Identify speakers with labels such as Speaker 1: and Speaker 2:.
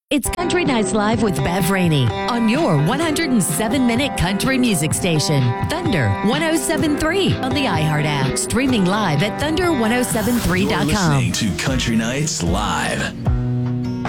Speaker 1: It's Country Nights Live with Bev Rainey on your 107-minute country music station, Thunder 107.3 on the iHeart app. Streaming live at thunder1073.com.
Speaker 2: You're listening to Country Nights Live.